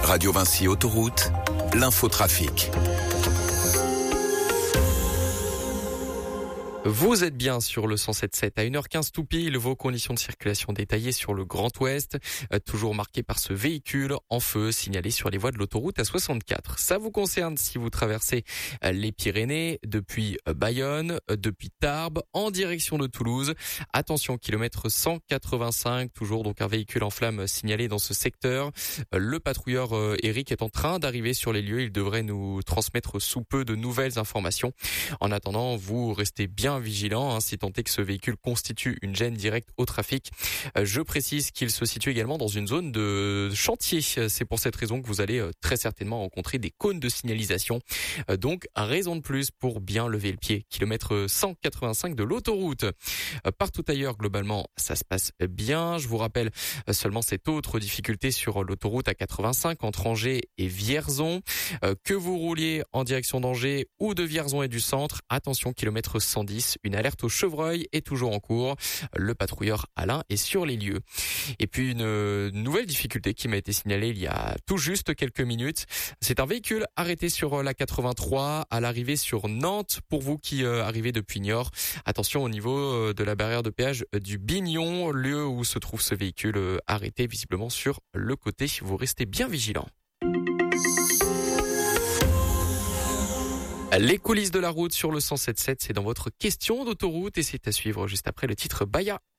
Radio Vinci Autoroute, l'infotrafic. Vous êtes bien sur le 107.7 à 1h15 tout pile. Vos conditions de circulation détaillées sur le Grand Ouest, toujours marquées par ce véhicule en feu signalé sur les voies de l'autoroute A64. Ça vous concerne si vous traversez les Pyrénées depuis Bayonne, depuis Tarbes, en direction de Toulouse. Attention, kilomètre 185, toujours donc un véhicule en flammes signalé dans ce secteur. Le patrouilleur Eric est en train d'arriver sur les lieux. Il devrait nous transmettre sous peu de nouvelles informations. En attendant, vous restez bien vigilant, si tant est que ce véhicule constitue une gêne directe au trafic. Je précise qu'il se situe également dans une zone de chantier. C'est pour cette raison que vous allez très certainement rencontrer des cônes de signalisation. Donc, raison de plus pour bien lever le pied. Kilomètre 185 de l'autoroute. Partout ailleurs, globalement, ça se passe bien. Je vous rappelle seulement cette autre difficulté sur l'autoroute A85 entre Angers et Vierzon. Que vous rouliez en direction d'Angers ou de Vierzon et du centre, attention, kilomètre 110. Une alerte au chevreuil est toujours en cours. Le patrouilleur Alain est sur les lieux. Et puis une nouvelle difficulté qui m'a été signalée il y a tout juste quelques minutes. C'est un véhicule arrêté sur la 83 à l'arrivée sur Nantes. Pour vous qui arrivez depuis Niort, attention au niveau de la barrière de péage du Bignon, lieu où se trouve ce véhicule arrêté visiblement sur le côté. Vous restez bien vigilants. Les coulisses de la route sur le 107.7, c'est dans votre question d'autoroute et c'est à suivre juste après le titre Baya.